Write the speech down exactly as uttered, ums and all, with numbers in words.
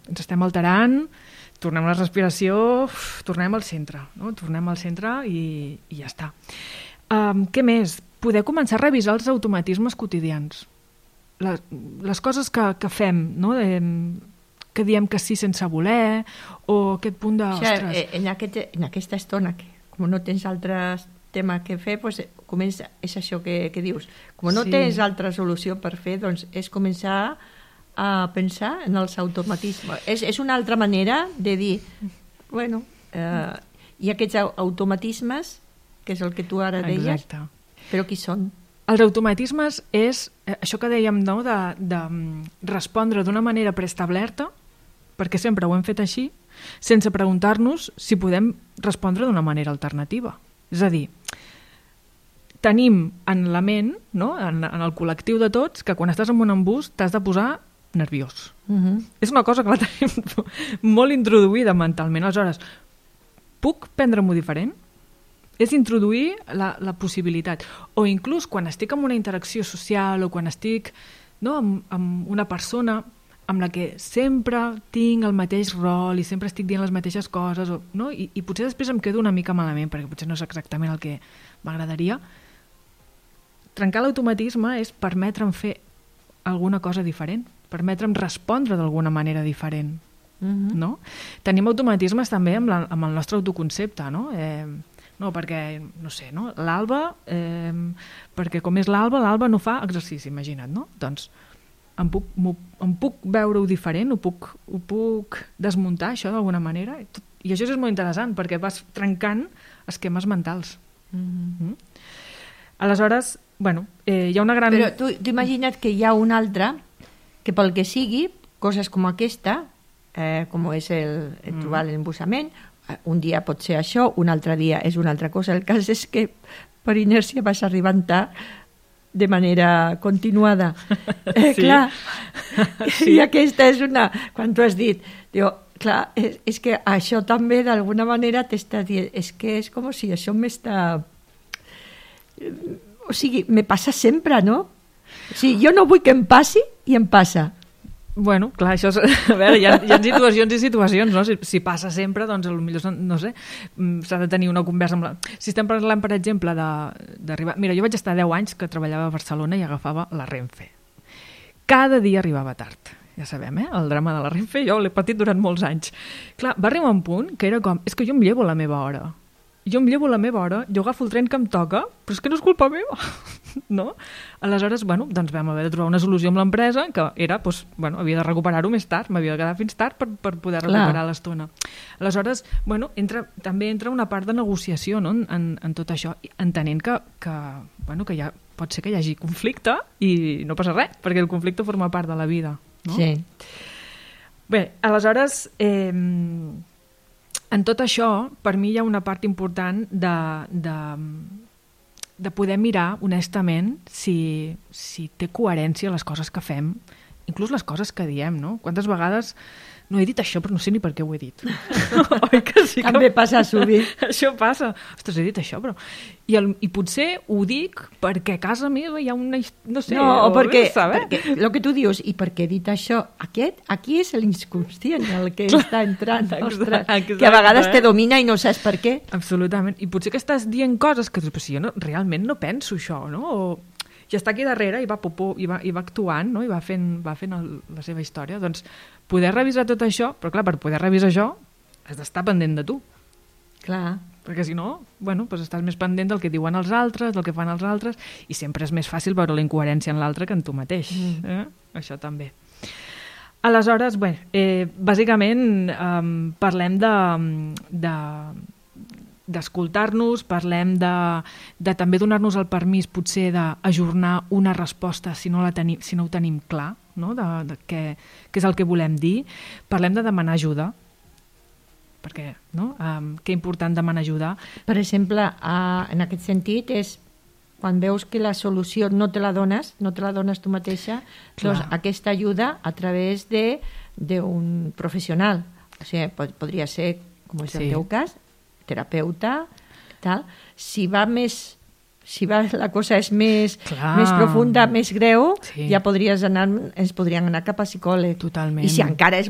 ens estem alterant, tornem a la respiració, uf, tornem al centre, no? Tornem al centre i, i ja està. Um, què més? Poder començar a revisar els automatismes quotidians. Les, les coses que, que fem, no? Eh, que diem que sí sense voler, o aquest punt de... O sigui, ostres... en, aquest, en aquesta estona, que com no tens altres tema que fer, doncs comença, és això que, que dius. Com no sí. tens altra solució per fer, doncs és començar a pensar en els automatismes. És, és una altra manera de dir, bueno, eh, hi ha aquests automatismes, que és el que tu ara deies, exacte. Però qui són? Els automatismes és eh, això que dèiem, no? de, de respondre d'una manera preestablerta, perquè sempre ho hem fet així, sense preguntar-nos si podem respondre d'una manera alternativa. És a dir, tenim en la ment, no? en, en el col·lectiu de tots, que quan estàs en un embús t'has de posar nerviós. Uh-huh. És una cosa que la tenim molt introduïda mentalment. Aleshores, puc prendre-m'ho diferent? És introduir la, la possibilitat. O inclús quan estic en una interacció social o quan estic no, amb, amb una persona amb la que sempre tinc el mateix rol i sempre estic dient les mateixes coses, o, no? I, i potser després em quedo una mica malament, perquè potser no és exactament el que m'agradaria. Trencar l'automatisme és permetre'm fer alguna cosa diferent, permetre'm respondre d'alguna manera diferent. Uh-huh. No? Tenim automatismes també amb, la, amb el nostre autoconcepte, no? Eh, no, perquè, no sé, no? L'Alba, eh, perquè com és l'Alba, l'Alba no fa exercici, imagina't, no? Doncs em puc, em puc veure-ho diferent, ho puc, ho puc desmuntar, això, d'alguna manera. I això és molt interessant, perquè vas trencant esquemes mentals. Mm-hmm. Mm? Aleshores, bueno, eh, hi ha una gran... Però tu, tu imagina't que hi ha un altre que pel que sigui, coses com aquesta, eh, com és el, el trobar mm. l'embussament, un dia pot ser això, un altre dia és una altra cosa. El cas és que per inèrcia vas arribant tard de manera continuada. Eh, sí. Clar, sí. I aquesta és una... Quan tu has dit, diu, clar, és, és que això també d'alguna manera t'està dient, és que és com si això m'està... O sigui, me passa sempre, no? O sigui, jo no vull que em passi i em passa. Bueno, clar, això és, a veure, hi ha, hi ha situacions i situacions, no? Si, si passa sempre, doncs potser, no sé, s'ha de tenir una conversa amb la... Si estem parlant, per exemple, d'arribar... Mira, jo vaig estar deu anys que treballava a Barcelona i agafava la Renfe. Cada dia arribava tard. Ja sabem, eh? El drama de la Renfe, jo l'he patit durant molts anys. Clar, va arribar un punt que era com... És que jo em llevo a la meva hora. Jo em llevo a la meva hora, jo agafo el tren que em toca, però és que no és culpa meva, no? Aleshores, bueno, doncs vam haver de trobar una solució amb l'empresa, que era, doncs, bueno, havia de recuperar-ho més tard, m'havia de quedar fins tard per, per poder recuperar l'estona. Aleshores, bueno, entra, també entra una part de negociació, no?, en, en tot això, entenent que, que, bueno, que ja, pot ser que hi hagi conflicte i no passa res, perquè el conflicte forma part de la vida, no? Sí. Bé, aleshores... Eh, En tot això, per mi hi ha una part important de, de, de poder mirar honestament si, si té coherència les coses que fem, inclús les coses que diem, no? Quantes vegades no he dit això, però no sé ni per què ho he dit. Oi que sí que... També passa sovint. Això passa. Ostres, he dit això, però... I, el, I potser ho dic perquè a casa meva hi ha una... No sé, no, o, o perquè, saber. perquè el que tu dius, i per què he dit això? Aquest, aquí és l'inconscient el que està entrant. Ostres, exacte, que a vegades te domina i no saps per què. Absolutament. I potser que estàs dient coses que però si jo no, realment no penso això, no? O... I està aquí darrere i va, popó, i va, i va actuant, no? I va fent, va fent el, la seva història. Doncs poder revisar tot això, però clar, per poder revisar això has d'estar pendent de tu. Clar. Perquè si no, bueno, doncs estàs més pendent del que diuen els altres, del que fan els altres, i sempre és més fàcil veure la incoherència en l'altre que en tu mateix. Mm. Eh? Això també. Aleshores, bé, eh, bàsicament eh, parlem de... de d'escoltar-nos, parlem de, de també donar-nos el permís potser d'ajornar una resposta si no, la tenim, si no ho tenim clar, no? de, de què, què és el que volem dir. Parlem de demanar ajuda, perquè no? um, que important demanar ajuda. Per exemple, uh, en aquest sentit és quan veus que la solució no te la dones, no te la dones tu mateixa, clar. Doncs aquesta ajuda a través de d'un professional. O sigui, pod podria ser, com és el sí. teu cas, terapeuta, tal. Si va més, si va, la cosa és més, més profunda, més greu, sí. ja podries anar, ens podríem anar cap a psicòleg. Totalment. I si encara és